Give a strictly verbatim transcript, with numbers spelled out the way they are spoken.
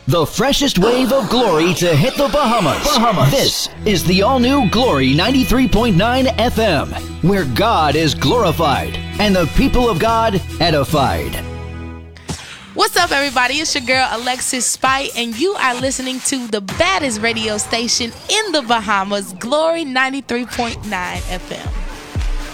The freshest wave of glory to hit the Bahamas. Bahamas. This is the all-new Glory ninety-three point nine F M, where God is glorified and the people of God edified. What's up, everybody? It's your girl, Alexis Spite, and you are listening to the baddest radio station in the Bahamas, Glory ninety-three point nine F M.